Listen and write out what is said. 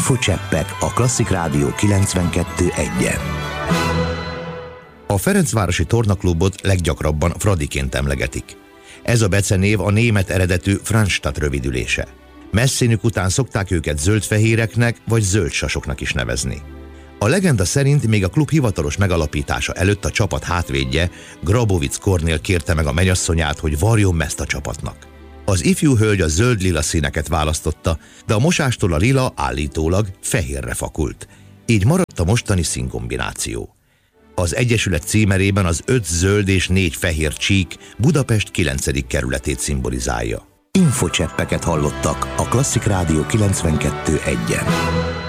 Infocseppek a Klasszik Rádió 92.1-en. A Ferencvárosi Tornaklubot leggyakrabban Fradiként emlegetik. Ez a becenév a német eredetű Franzstadt rövidülése. Messzínük után szokták őket zöldfehéreknek vagy zöldsasoknak is nevezni. A legenda szerint még a klub hivatalos megalapítása előtt a csapat hátvédje, Grabowicz Kornél kérte meg a mennyasszonyát, hogy varjon mezt a csapatnak. Az ifjú hölgy a zöld-lila színeket választotta, de a mosástól a lila állítólag fehérre fakult. Így maradt a mostani színkombináció. Az egyesület címerében az 5 zöld és 4 fehér csík Budapest 9. kerületét szimbolizálja. Infocseppeket hallottak a Klasszik Rádió 92.1-en.